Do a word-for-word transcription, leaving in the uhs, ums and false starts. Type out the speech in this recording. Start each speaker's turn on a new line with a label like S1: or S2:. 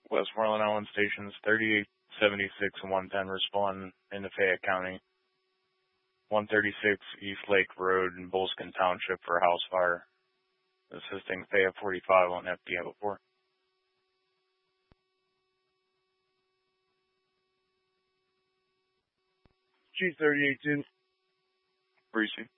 S1: Westmoreland Island stations thirty-eight seventy-six and one ten respond into Fayette County. one thirty-six East Lake Road in Bolskin Township for a house fire. Assisting Fayette forty-five on F D M four.
S2: G thirty-eight two.
S1: Receive.